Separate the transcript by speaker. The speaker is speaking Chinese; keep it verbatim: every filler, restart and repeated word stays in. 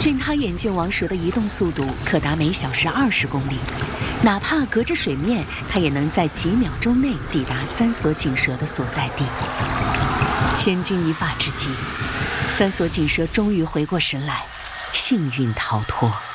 Speaker 1: 熏他眼见王蛇的移动速度可达每小时二十公里，哪怕隔着水面，他也能在几秒钟内抵达三索锦蛇的所在地。千钧一发之际，三索锦蛇终于回过神来，幸运逃脱。